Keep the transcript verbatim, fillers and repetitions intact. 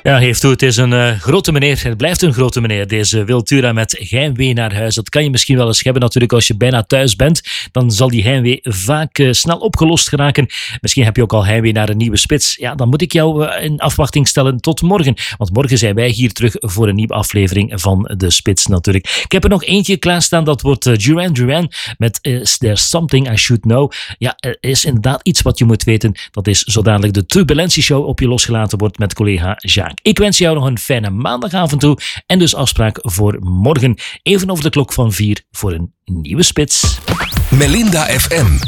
Ja, geef toe, het is een uh, grote meneer. Het blijft een grote meneer, deze Wiltura met heimwee naar huis. Dat kan je misschien wel eens hebben natuurlijk als je bijna thuis bent. Dan zal die heimwee vaak uh, snel opgelost geraken. Misschien heb je ook al heimwee naar een nieuwe spits. Ja, dan moet ik jou uh, in afwachting stellen tot morgen. Want morgen zijn wij hier terug voor een nieuwe aflevering van de Spits natuurlijk. Ik heb er nog eentje klaarstaan, dat wordt uh, Duran Duran met uh, There's Something I Should Know. Ja, er is inderdaad iets wat je moet weten. Dat is zo dadelijk de Turbulentie Show op je losgelaten wordt met collega Jacques. Ik wens jou nog een fijne maandagavond toe en dus afspraak voor morgen even over de klok van vier voor een nieuwe Spits. Melinda F M.